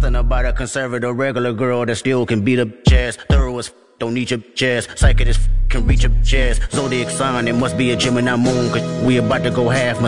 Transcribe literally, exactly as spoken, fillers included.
Something about a conservative regular girl that still can beat up ass. Thorough as f, don't need your ass. Psychic as f, can reach your ass. Zodiac sign, it must be a Gemini moon, cause we about to go half.